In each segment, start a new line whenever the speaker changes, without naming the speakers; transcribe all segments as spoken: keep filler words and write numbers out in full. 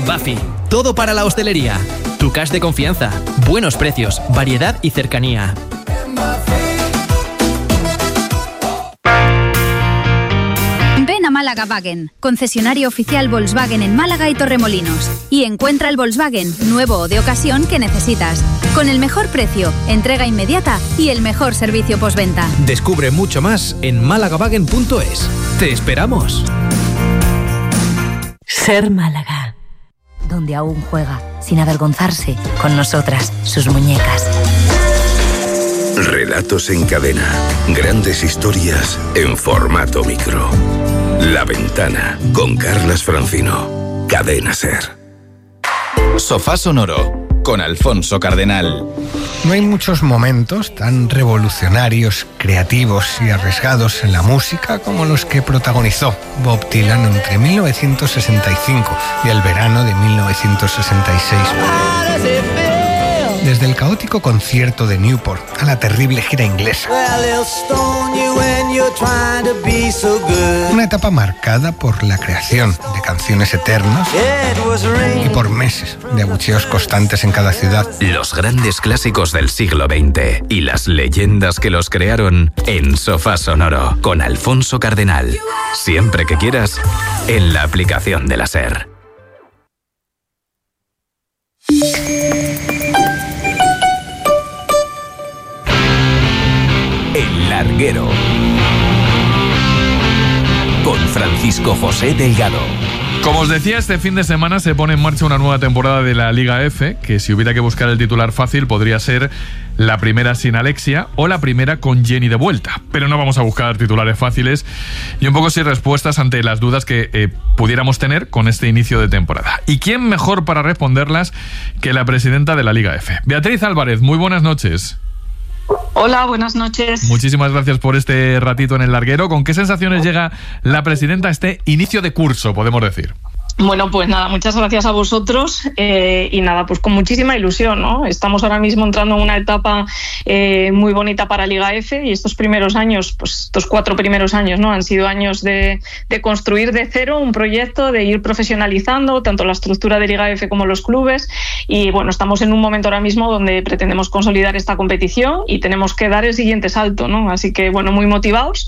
Buffy, todo para la hostelería. Tu cash de confianza, buenos precios, variedad y cercanía.
Ven a Málaga Wagen, concesionario oficial Volkswagen en Málaga y Torremolinos, y encuentra el Volkswagen, nuevo o de ocasión, que necesitas, con el mejor precio, entrega inmediata y el mejor servicio postventa.
Descubre mucho más en málaga wagen punto es. ¡Te esperamos!
Ser Málaga, donde aún juega, sin avergonzarse, con nosotras, sus muñecas.
Relatos en cadena. Grandes historias en formato micro. La Ventana, con Carlas Francino. Cadena Ser.
Sofá Sonoro, con Alfonso Cardenal.
No hay muchos momentos tan revolucionarios, creativos y arriesgados en la música como los que protagonizó Bob Dylan entre mil novecientos sesenta y cinco y el verano de mil novecientos sesenta y seis. Desde el caótico concierto de Newport a la terrible gira inglesa. Una etapa marcada por la creación de canciones eternas y por meses de abucheos constantes en cada ciudad.
Los grandes clásicos del siglo veinte y las leyendas que los crearon en Sofá Sonoro con Alfonso Cardenal. Siempre que quieras, en la aplicación de la SER. El Larguero con Francisco José Delgado.
Como os decía, este fin de semana se pone en marcha una nueva temporada de la Liga F, que si hubiera que buscar el titular fácil podría ser la primera sin Alexia o la primera con Jenny de vuelta. Pero no vamos a buscar titulares fáciles y un poco sin respuestas ante las dudas que eh, pudiéramos tener con este inicio de temporada. ¿Y quién mejor para responderlas que la presidenta de la Liga F? Beatriz Álvarez, muy buenas noches.
Hola, buenas noches.
Muchísimas gracias por este ratito en el Larguero. ¿Con qué sensaciones llega la presidenta a este inicio de curso, podemos decir?
Bueno, pues nada, muchas gracias a vosotros eh, y nada, pues con muchísima ilusión, ¿no? Estamos ahora mismo entrando en una etapa eh, muy bonita para Liga F y estos primeros años, pues estos cuatro primeros años, ¿no? Han sido años de, de construir de cero un proyecto, de ir profesionalizando tanto la estructura de Liga F como los clubes y bueno, estamos en un momento ahora mismo donde pretendemos consolidar esta competición y tenemos que dar el siguiente salto, ¿no? Así que bueno, muy motivados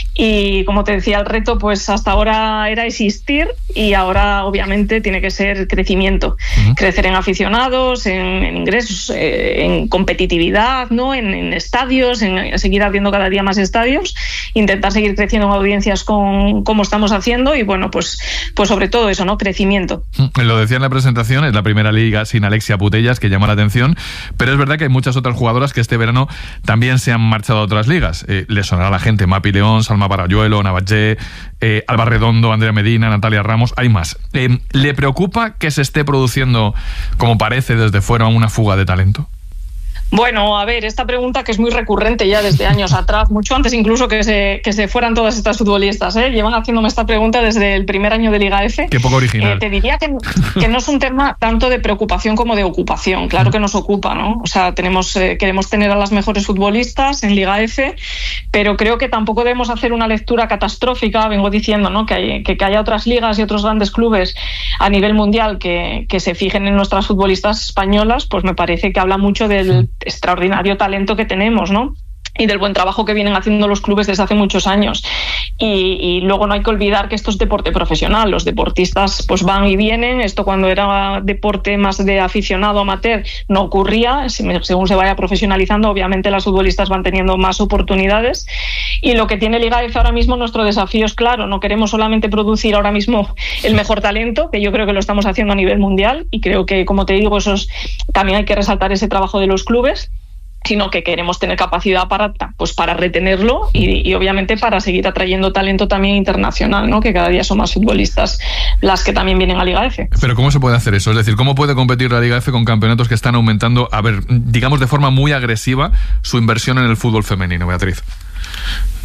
y como te decía, el reto pues hasta ahora era existir y ahora obviamente tiene que ser crecimiento, uh-huh. crecer en aficionados, en, en ingresos, eh, en competitividad, ¿no? en, en estadios, en seguir abriendo cada día más estadios, intentar seguir creciendo en audiencias con, como estamos haciendo y bueno, pues, pues sobre todo eso, ¿no? Crecimiento.
Lo decía en la presentación, es la primera liga sin Alexia Putellas, que llama la atención, pero es verdad que hay muchas otras jugadoras que este verano también se han marchado a otras ligas. Eh, le sonará a la gente Mapi León, Salma Parayuelo, Navalle, eh, Alba Redondo, Andrea Medina, Natalia Ramos, hay más. Eh, ¿Le preocupa que se esté produciendo, como parece desde fuera, una fuga de talento?
Bueno, a ver, esta pregunta que es muy recurrente ya desde años atrás, mucho antes incluso que se, que se fueran todas estas futbolistas, ¿eh? Llevan haciéndome esta pregunta desde el primer año de Liga F.
Qué poco original.
Eh, te diría que, que no es un tema tanto de preocupación como de ocupación, claro que nos ocupa, ¿no? O sea, tenemos, eh, queremos tener a las mejores futbolistas en Liga F, pero creo que tampoco debemos hacer una lectura catastrófica, vengo diciendo, ¿no? Que, hay, que, que haya otras ligas y otros grandes clubes a nivel mundial que, que se fijen en nuestras futbolistas españolas, pues me parece que habla mucho del extraordinario talento que tenemos, ¿no? Y del buen trabajo que vienen haciendo los clubes desde hace muchos años. Y, y luego no hay que olvidar que esto es deporte profesional. Los deportistas pues van y vienen. Esto cuando era deporte más de aficionado amateur no ocurría. Según se vaya profesionalizando, obviamente las futbolistas van teniendo más oportunidades. Y lo que tiene Liga F ahora mismo, nuestro desafío es claro. No queremos solamente producir ahora mismo el mejor talento, que yo creo que lo estamos haciendo a nivel mundial. Y creo que, como te digo, eso es, también hay que resaltar ese trabajo de los clubes, sino que queremos tener capacidad para, pues para retenerlo y, y obviamente para seguir atrayendo talento también internacional, ¿no? Que cada día son más futbolistas las que también vienen a Liga F.
Pero ¿cómo se puede hacer eso? Es decir, ¿cómo puede competir la Liga F con campeonatos que están aumentando, a ver, digamos de forma muy agresiva, su inversión en el fútbol femenino, Beatriz?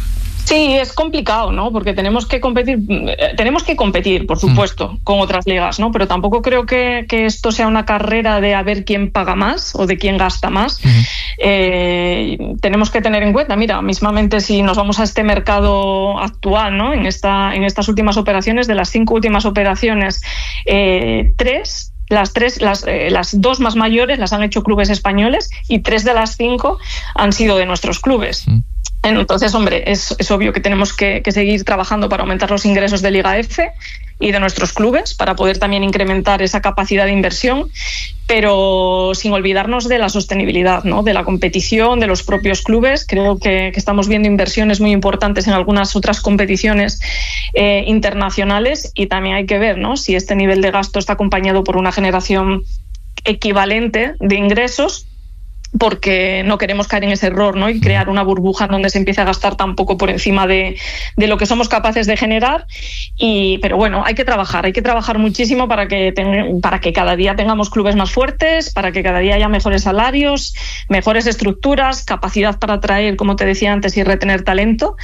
Sí, es complicado, ¿no? Porque tenemos que competir, tenemos que competir, por supuesto, mm. con otras ligas, ¿no? Pero tampoco creo que, que esto sea una carrera de a ver quién paga más o de quién gasta más. Mm. Eh, tenemos que tener en cuenta, mira, mismamente si nos vamos a este mercado actual, ¿no? En esta, en estas últimas operaciones, de las cinco últimas operaciones, eh, tres Las tres, las, eh, las dos más mayores las han hecho clubes españoles y tres de las cinco han sido de nuestros clubes. Mm. Entonces, hombre, es, es obvio que tenemos que, que seguir trabajando para aumentar los ingresos de Liga F y de nuestros clubes, para poder también incrementar esa capacidad de inversión, pero sin olvidarnos de la sostenibilidad, ¿no? De la competición, de los propios clubes. Creo que, que estamos viendo inversiones muy importantes en algunas otras competiciones eh, internacionales, y también hay que ver, ¿no?, si este nivel de gasto está acompañado por una generación equivalente de ingresos, porque no queremos caer en ese error, ¿no?, y crear una burbuja donde se empiece a gastar tan poco por encima de, de lo que somos capaces de generar. Y, pero bueno, hay que trabajar, hay que trabajar muchísimo para que, ten, para que cada día tengamos clubes más fuertes, para que cada día haya mejores salarios, mejores estructuras, capacidad para atraer, como te decía antes, y retener talento.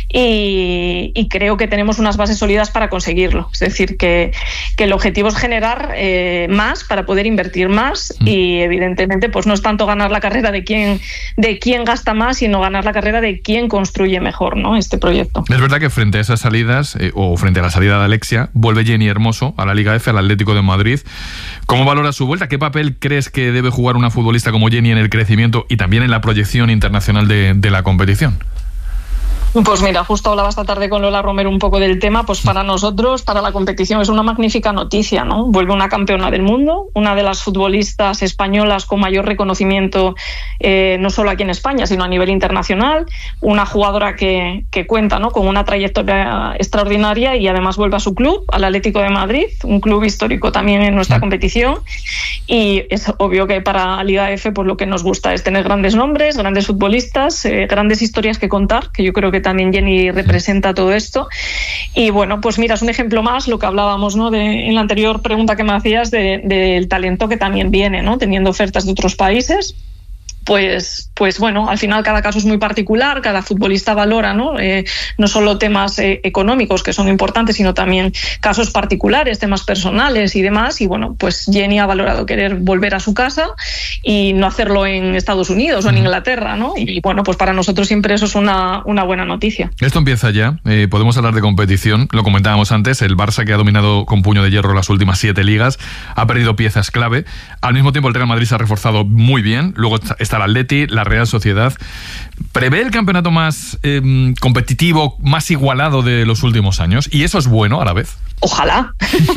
Y, y creo que tenemos unas bases sólidas para conseguirlo. Es decir, que, que el objetivo es generar eh, más para poder invertir más, mm. y evidentemente pues no es tanto ganar la carrera de quién, de quién gasta más, sino ganar la carrera de quién construye mejor, ¿no?, este proyecto.
Es verdad que frente a esas salidas, eh, o frente a la salida de Alexia, vuelve Jenny Hermoso a la Liga F, al Atlético de Madrid. ¿Cómo valoras su vuelta? ¿Qué papel crees que debe jugar una futbolista como Jenny en el crecimiento y también en la proyección internacional de, de la competición?
Pues mira, justo hablaba esta tarde con Lola Romero un poco del tema. Pues para nosotros, para la competición, es una magnífica noticia, ¿no? Vuelve una campeona del mundo, una de las futbolistas españolas con mayor reconocimiento, eh, no solo aquí en España, sino a nivel internacional, una jugadora que, que cuenta, ¿no?, con una trayectoria extraordinaria, y además vuelve a su club, al Atlético de Madrid, un club histórico también en nuestra competición. Y es obvio que para Liga F, pues lo que nos gusta es tener grandes nombres, grandes futbolistas, eh, grandes historias que contar, que yo creo que también Jenny representa todo esto. Y bueno, pues mira, es un ejemplo más lo que hablábamos, ¿no?, de, en la anterior pregunta que me hacías, de, del talento que también viene, ¿no?, teniendo ofertas de otros países. Pues, pues bueno, al final cada caso es muy particular, cada futbolista valora, ¿no? Eh, no solo temas eh, económicos, que son importantes, sino también casos particulares, temas personales y demás. Y bueno, pues Jenny ha valorado querer volver a su casa y no hacerlo en Estados Unidos o en Inglaterra, ¿no? Y bueno, pues para nosotros siempre eso es una, una buena noticia.
Esto empieza ya, eh, podemos hablar de competición, lo comentábamos antes, el Barça, que ha dominado con puño de hierro las últimas siete ligas, ha perdido piezas clave. Al mismo tiempo el Real Madrid se ha reforzado muy bien, luego está el Atleti, la Real Sociedad. ¿Prevé el campeonato más eh, competitivo, más igualado de los últimos años? ¿Y eso es bueno a la vez?
Ojalá.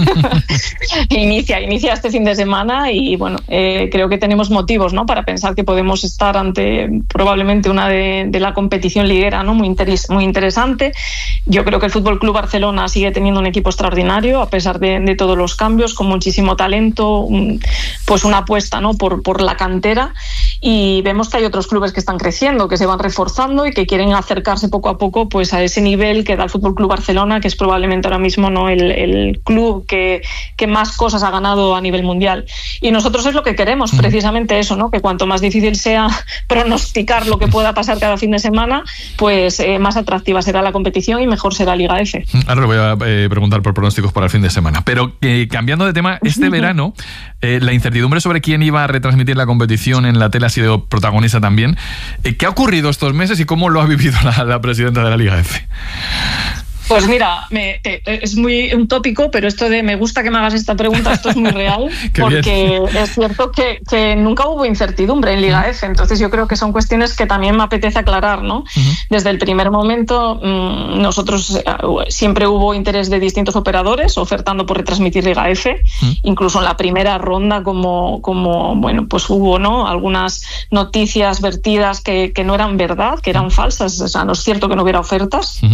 inicia, inicia este fin de semana y bueno, eh, creo que tenemos motivos, ¿no?, para pensar que podemos estar ante probablemente una de, de la competición liguera, ¿no?, muy, interes, muy interesante. Yo creo que el F C Barcelona sigue teniendo un equipo extraordinario, a pesar de, de todos los cambios, con muchísimo talento, un, pues una apuesta, ¿no?, por, por la cantera. Y vemos que hay otros clubes que están creciendo, que se van reforzando y que quieren acercarse poco a poco pues a ese nivel que da el F C Barcelona, que es probablemente ahora mismo, ¿no?, el, el club que, que más cosas ha ganado a nivel mundial. Y nosotros es lo que queremos, precisamente eso, ¿no?, que cuanto más difícil sea pronosticar lo que pueda pasar cada fin de semana, pues eh, más atractiva será la competición y mejor será Liga F.
Ahora le voy a eh, preguntar por pronósticos para el fin de semana. Pero eh, cambiando de tema, este verano eh, la incertidumbre sobre quién iba a retransmitir la competición en la tele ha sido protagonista también. Eh, ¿Qué ha ocurrido estos meses y cómo lo ha vivido la, la presidenta de la Liga F?
Pues mira, me, te, es muy un tópico, pero esto de me gusta que me hagas esta pregunta, esto es muy real, porque bien. Es cierto que, que nunca hubo incertidumbre en Liga F, entonces yo creo que son cuestiones que también me apetece aclarar, ¿no? Uh-huh. Desde el primer momento mmm, nosotros uh, siempre hubo interés de distintos operadores ofertando por retransmitir Liga F, uh-huh. incluso en la primera ronda como, como bueno, pues hubo, ¿no?, algunas noticias vertidas que, que no eran verdad, que eran falsas, o sea, no es cierto que no hubiera ofertas. Uh-huh.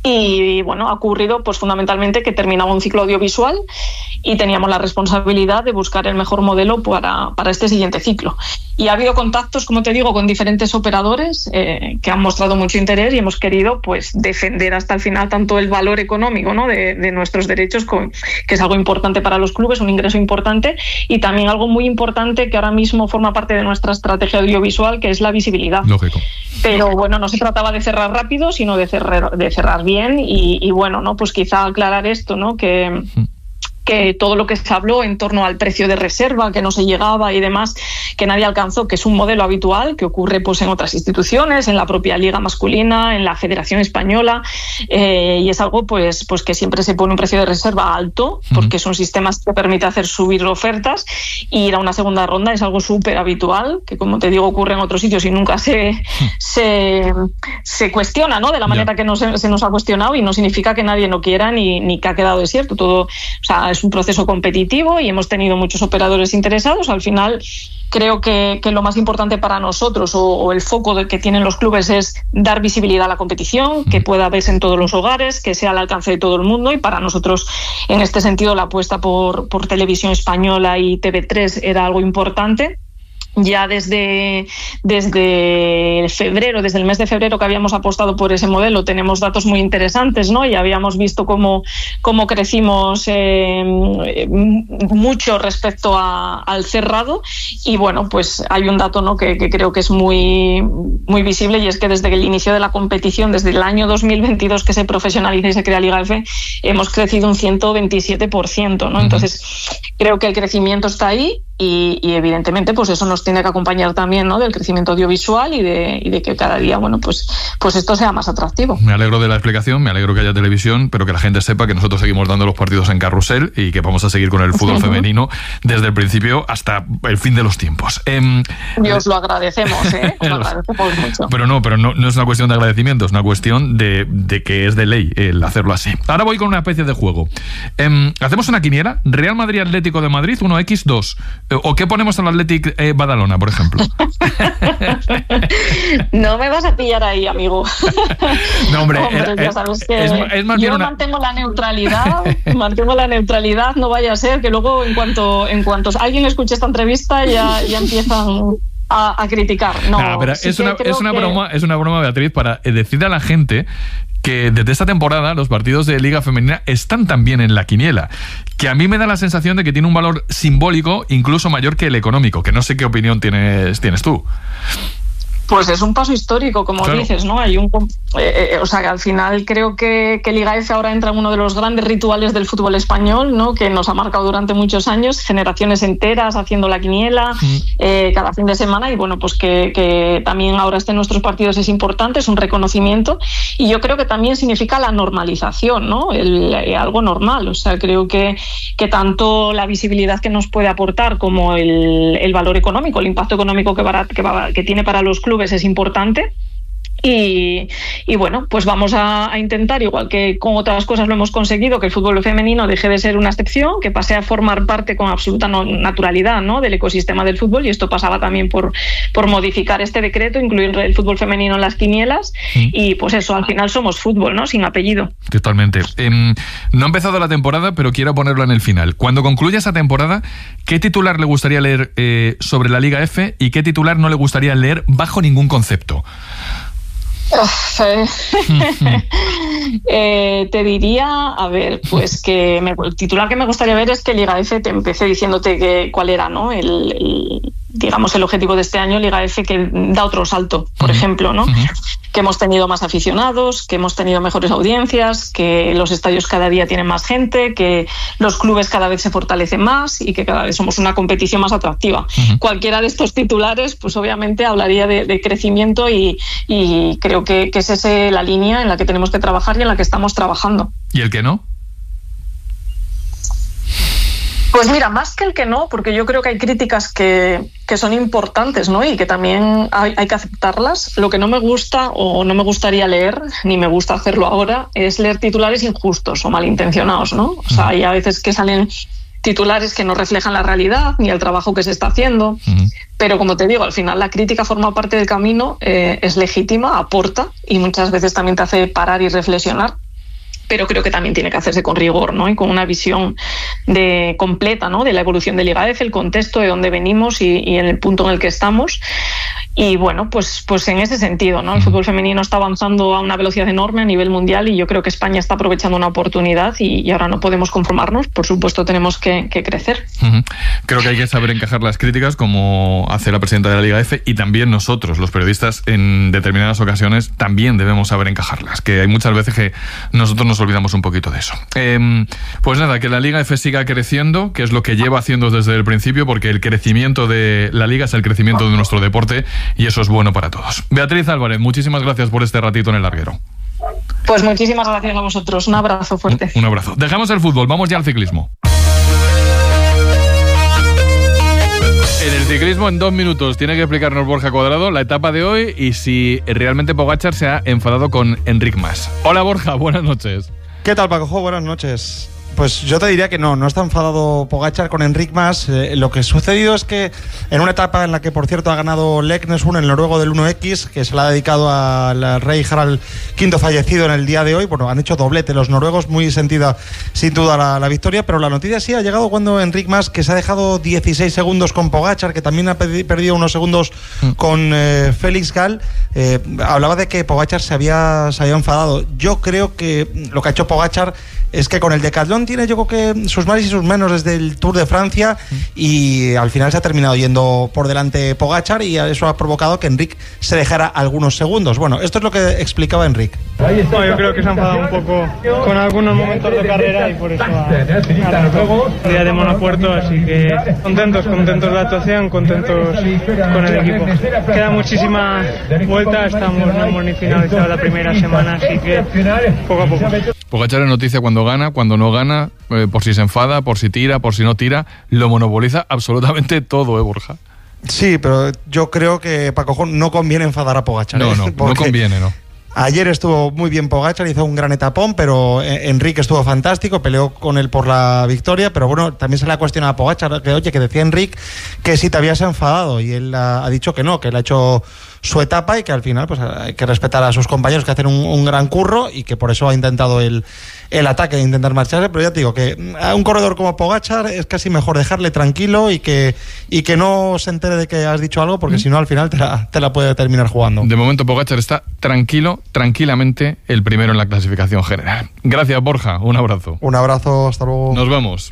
Y bueno, ha ocurrido pues fundamentalmente que terminaba un ciclo audiovisual y teníamos la responsabilidad de buscar el mejor modelo para, para este siguiente ciclo. Y ha habido contactos, como te digo, con diferentes operadores eh, que han mostrado mucho interés y hemos querido pues defender hasta el final tanto el valor económico, ¿no? de, de nuestros derechos, con, que es algo importante para los clubes, un ingreso importante, y también algo muy importante que ahora mismo forma parte de nuestra estrategia audiovisual, que es la visibilidad.
Lógico.
Pero bueno, no se trataba de cerrar rápido, sino de cerrar, de cerrar bien y, y bueno, ¿no? Pues quizá aclarar esto, ¿no? Que... que todo lo que se habló en torno al precio de reserva, que no se llegaba y demás, que nadie alcanzó, que es un modelo habitual que ocurre pues en otras instituciones, en la propia Liga masculina, en la Federación Española, eh, y es algo pues, pues que siempre se pone un precio de reserva alto, porque es un sistema que permite hacer subir ofertas, y ir a una segunda ronda es algo súper habitual, que como te digo ocurre en otros sitios y nunca se, se, se cuestiona, ¿no? De la manera yeah. que no se, se nos ha cuestionado, y no significa que nadie no quiera ni, ni que ha quedado desierto. Todo, o sea, es un proceso competitivo y hemos tenido muchos operadores interesados. Al final creo que, que lo más importante para nosotros o, o el foco de que tienen los clubes es dar visibilidad a la competición, que pueda verse en todos los hogares, que sea al alcance de todo el mundo, y para nosotros en este sentido la apuesta por, por Televisión Española y T V tres era algo importante. Ya desde, desde febrero, desde el mes de febrero que habíamos apostado por ese modelo, tenemos datos muy interesantes, ¿no? Y habíamos visto cómo, cómo crecimos eh, mucho respecto a, al cerrado. Y bueno, pues hay un dato, ¿no? que, que creo que es muy, muy visible, y es que desde el inicio de la competición, desde el año dos mil veintidós que se profesionaliza y se crea Liga F, hemos crecido un ciento veintisiete por ciento, ¿no? Entonces, creo que el crecimiento está ahí. Y, y evidentemente pues eso nos tiene que acompañar también, ¿no? Del crecimiento audiovisual y de, y de que cada día bueno pues, pues esto sea más atractivo.
Me alegro de la explicación, me alegro que haya televisión, pero que la gente sepa que nosotros seguimos dando los partidos en carrusel y que vamos a seguir con el fútbol femenino desde el principio hasta el fin de los tiempos. Eh,
y os lo agradecemos, ¿eh? Os lo agradecemos mucho.
Pero no, pero no, no es una cuestión de agradecimiento, es una cuestión de, de que es de ley el hacerlo así. Ahora voy con una especie de juego. Eh, hacemos una quiniela, Real Madrid Atlético de Madrid uno equis dos. ¿O qué ponemos al Athletic eh, Badalona, por ejemplo?
No me vas a pillar ahí, amigo.
No, hombre,
hombre
eh,
ya sabes que
es, es más
yo
bien una...
mantengo la neutralidad, mantengo la neutralidad, no vaya a ser que luego en cuanto en cuanto alguien escuche esta entrevista ya, ya empiezan a, a criticar. No,
nah, pero
sí
es una, es una
que...
broma, es una broma, Beatriz, para decirle a la gente que desde esta temporada los partidos de Liga Femenina están también en la quiniela, que a mí me da la sensación de que tiene un valor simbólico incluso mayor que el económico, que no sé qué opinión tienes, tienes tú.
Pues es un paso histórico, como claro. dices, ¿no? Hay un, eh, eh, o sea, que al final creo que, que Liga F ahora entra en uno de los grandes rituales del fútbol español, ¿no? Que nos ha marcado durante muchos años, generaciones enteras haciendo la quiniela mm. eh, cada fin de semana, y bueno, pues que, que también ahora esté en nuestros partidos es importante, es un reconocimiento, y yo creo que también significa la normalización, ¿no? El, eh, algo normal, o sea, creo que, que tanto la visibilidad que nos puede aportar como el, el valor económico, el impacto económico que, para, que, va, que tiene para los clubes es importante. Y, y bueno, pues vamos a, a intentar, igual que con otras cosas lo hemos conseguido, que el fútbol femenino deje de ser una excepción, que pase a formar parte con absoluta no, naturalidad, ¿no? del ecosistema del fútbol, y esto pasaba también por, por modificar este decreto, incluir el fútbol femenino en las quinielas, mm. y pues eso, al final somos fútbol, ¿no? Sin apellido.
Totalmente. Eh, no ha empezado la temporada, pero quiero ponerlo en el final. Cuando concluya esa temporada, ¿qué titular le gustaría leer eh, sobre la Liga F y qué titular no le gustaría leer bajo ningún concepto?
eh, te diría, a ver, pues que me, el titular que me gustaría ver es que Liga F, te empecé diciéndote que cuál era, ¿no? El, el, digamos, el objetivo de este año, Liga F, que da otro salto, por uh-huh. ejemplo, ¿no? Uh-huh. Que hemos tenido más aficionados, que hemos tenido mejores audiencias, que los estadios cada día tienen más gente, que los clubes cada vez se fortalecen más y que cada vez somos una competición más atractiva. Uh-huh. Cualquiera de estos titulares, pues obviamente hablaría de, de crecimiento y, y creo que, que es esa la línea en la que tenemos que trabajar y en la que estamos trabajando.
¿Y el que no?
Pues mira, más que el que no, porque yo creo que hay críticas que, que son importantes, ¿no? Y que también hay, hay que aceptarlas. Lo que no me gusta o no me gustaría leer, ni me gusta hacerlo ahora, es leer titulares injustos o malintencionados, ¿no? O sea, hay a veces que salen titulares que no reflejan la realidad ni el trabajo que se está haciendo, uh-huh. pero como te digo, al final la crítica forma parte del camino, eh, es legítima, aporta y muchas veces también te hace parar y reflexionar. pero creo que también tiene que hacerse con rigor, ¿no? Y con una visión de, completa, ¿no? De la evolución de Liga F, el contexto de dónde venimos y, y en el punto en el que estamos. Y bueno, pues, pues en ese sentido, ¿no? El fútbol femenino está avanzando a una velocidad enorme a nivel mundial y yo creo que España está aprovechando una oportunidad y, y ahora no podemos conformarnos. Por supuesto, tenemos que, que crecer.
Uh-huh. Creo que hay que saber encajar las críticas, como hace la presidenta de la Liga F, y también nosotros, los periodistas, en determinadas ocasiones también debemos saber encajarlas, que hay muchas veces que nosotros nos olvidamos un poquito de eso. Eh, pues nada, que la Liga F siga creciendo, que es lo que lleva haciendo desde el principio, porque el crecimiento de la Liga es el crecimiento de nuestro deporte y eso es bueno para todos. Beatriz Álvarez, muchísimas gracias por este ratito en el larguero.
Pues muchísimas gracias a vosotros. Un abrazo fuerte.
Un, un abrazo. Dejamos el fútbol, vamos ya al ciclismo. En el ciclismo, en dos minutos, tiene que explicarnos Borja Cuadrado la etapa de hoy y si realmente Pogačar se ha enfadado con Enric Mas. Hola Borja, buenas noches.
¿Qué tal, Paco? Buenas noches. Pues yo te diría que no, no está enfadado Pogačar con Enric Mas. Eh, lo que ha sucedido es que en una etapa en la que, por cierto, ha ganado Leknesund, el noruego del uno equis, que se la ha dedicado al rey Harald quinto fallecido en el día de hoy. Bueno, han hecho doblete los noruegos, muy sentida sin duda la, la victoria, pero la noticia sí ha llegado cuando Enric Mas, que se ha dejado dieciséis segundos con Pogačar, que también ha perdido unos segundos con eh, Félix Gall, eh, hablaba de que Pogačar se había, se había enfadado. Yo creo que lo que ha hecho Pogačar es que con el Decathlon tiene, yo creo que sus más y sus menos desde el Tour de Francia y al final se ha terminado yendo por delante Pogačar y eso ha provocado que Enric se dejara algunos segundos. Bueno, esto es lo que explicaba Enric.
No, yo creo que se ha enfadado un poco con algunos momentos de carrera y por eso ha, ha día de Monopuerto, así que contentos, contentos de la actuación, contentos con el equipo. Queda muchísima vuelta, estamos, no hemos ni finalizado la primera semana, así que poco a poco.
Pogačar es noticia cuando gana, cuando no gana, eh, por si se enfada, por si tira, por si no tira, lo monopoliza absolutamente todo, ¿eh, Borja?
Sí, pero yo creo que, Paco, no conviene enfadar a Pogačar.
No, no, no conviene, no.
Ayer estuvo muy bien Pogačar, hizo un gran etapón, pero Enric estuvo fantástico, peleó con él por la victoria, pero bueno, también se le ha cuestionado a Pogačar, que oye, que decía Enric que si te habías enfadado, y él ha, ha dicho que no, que él ha hecho su etapa y que al final pues hay que respetar a sus compañeros que hacen un, un gran curro y que por eso ha intentado el, el ataque de intentar marcharse, pero ya te digo que a un corredor como Pogačar es casi mejor dejarle tranquilo y que, y que no se entere de que has dicho algo, porque ¿Mm? si no al final te la, te la puede terminar jugando.
De momento Pogačar está tranquilo, tranquilamente el primero en la clasificación general. Gracias, Borja, un abrazo.
Un abrazo, hasta luego.
Nos vemos.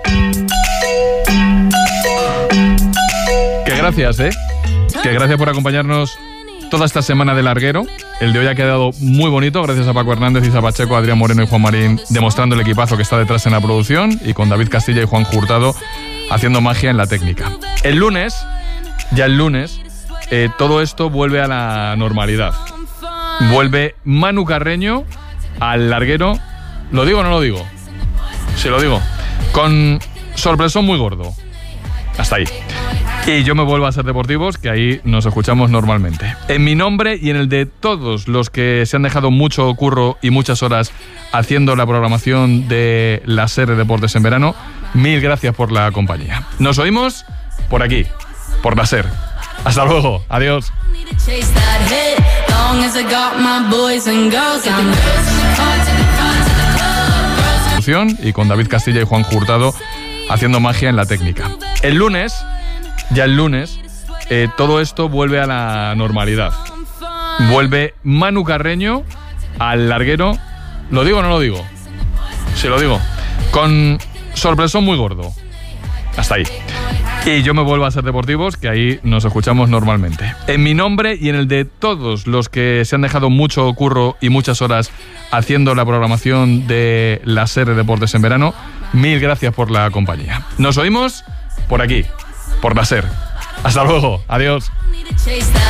Que gracias, ¿eh? Que gracias por acompañarnos toda esta semana de larguero. El de hoy ha quedado muy bonito, gracias a Paco Hernández, Isa Pacheco, Adrián Moreno y Juan Marín, demostrando el equipazo que está detrás en la producción, y con David Castilla y Juan Hurtado haciendo magia en la técnica. El lunes, ya el lunes, eh, todo esto vuelve a la normalidad. Vuelve Manu Carreño al larguero. ¿Lo digo o no lo digo? Sí, lo digo. Con sorpresón muy gordo. Hasta ahí. Y yo me vuelvo a Ser Deportivos, que ahí nos escuchamos normalmente. En mi nombre y en el de todos los que se han dejado mucho curro y muchas horas haciendo la programación de la Ser Deportes en verano, mil gracias por la compañía. Nos oímos por aquí, por la Ser. Hasta luego. Adiós. Y con David Castilla y Juan Hurtado haciendo magia en la técnica. El lunes, ya el lunes, eh, todo esto vuelve a la normalidad. Vuelve Manu Carreño al larguero. ¿Lo digo o no lo digo? Sí, lo digo. Con sorpresón muy gordo. Hasta ahí. Y yo me vuelvo a Ser Deportivos, que ahí nos escuchamos normalmente. En mi nombre y en el de todos los que se han dejado mucho curro y muchas horas haciendo la programación de la Ser Deportes en verano, mil gracias por la compañía. Nos oímos por aquí, por la Ser. Hasta luego. Adiós.